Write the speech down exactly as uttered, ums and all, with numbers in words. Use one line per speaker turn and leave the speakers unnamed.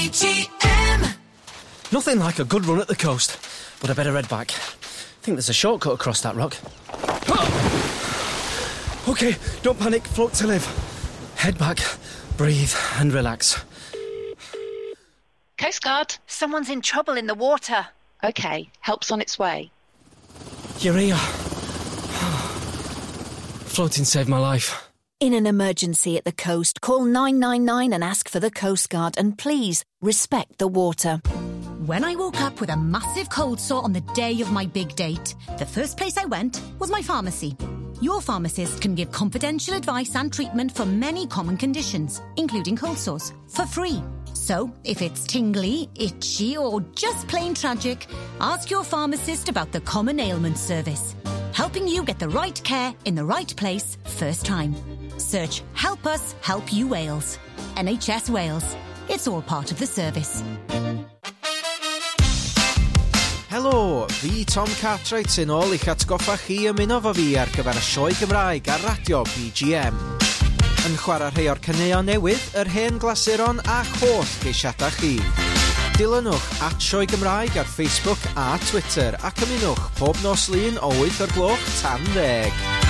G M.
Nothing like a good run at the coast, but I better head back. I think there's a shortcut across that rock. OK, don't panic, float to live. Head back, breathe and relax.
Coast Guard.
Someone's in trouble in the water.
OK, help's on its way.
You're here. Floating saved my life.
In an emergency at the coast, call nine nine nine and ask for the Coast Guard, and please respect the water.
When I woke up with a massive cold sore on the day of my big date, the first place I went was my pharmacy. Your pharmacist can give confidential advice and treatment for many common conditions, including cold sores, for free. So, if it's tingly, itchy, or just plain tragic, ask your pharmacist about the Common Ailments Service, helping you get the right care in the right place first time. Search Help Us Help You Wales. N H S Wales. It's all part of the service.
Helo, fi Tom Cartwright sy'n ôl i'ch atgoffa chi ymuno fo fi ar gyfer y sioe Gymraeg ar radio B G M. Yn chwarae rhai o'r caneuon newydd, yr hen glasuron ac holl geisiadau chi. Dilynwch at Sioe Gymraeg ar Facebook a Twitter ac ymunwch pob nos lun o wyth o'r gloch tan ddeg.